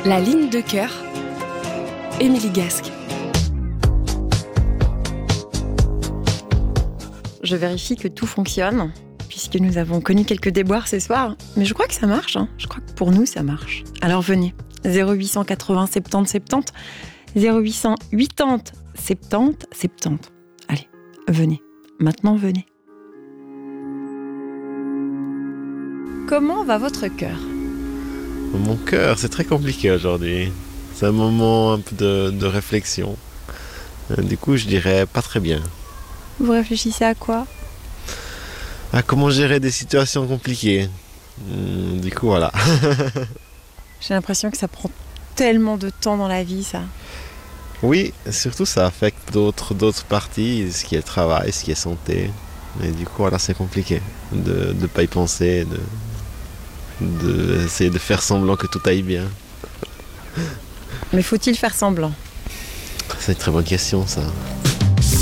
La ligne de cœur, Émilie Gasque. Je vérifie que tout fonctionne, puisque nous avons connu quelques déboires ce soir. Mais je crois que ça marche, hein. Je crois que pour nous, ça marche. Alors venez, 0880 70 70, 0880 70 70. Allez, venez. Maintenant, venez. Comment va votre cœur ? Mon cœur, c'est très compliqué aujourd'hui. C'est un moment un peu de réflexion. Du coup, je dirais pas très bien. Vous réfléchissez à quoi ? À comment gérer des situations compliquées. Du coup, voilà. J'ai l'impression que ça prend tellement de temps dans la vie, ça. Oui, surtout ça affecte d'autres parties, ce qui est travail, ce qui est santé. Et du coup, voilà, c'est compliqué de ne pas y penser, d'essayer de faire semblant que tout aille bien. Mais faut-il faire semblant ? C'est une très bonne question, ça.